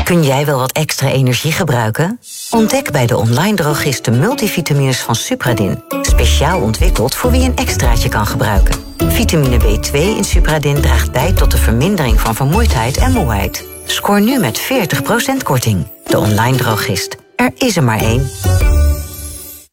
Kun jij wel wat extra energie gebruiken? Ontdek bij de online drogist de multivitamines van Supradin. Speciaal ontwikkeld voor wie een extraatje kan gebruiken. Vitamine B2 in Supradin draagt bij tot de vermindering van vermoeidheid en moeheid. Scoor nu met 40% korting. De online drogist. Er is er maar één.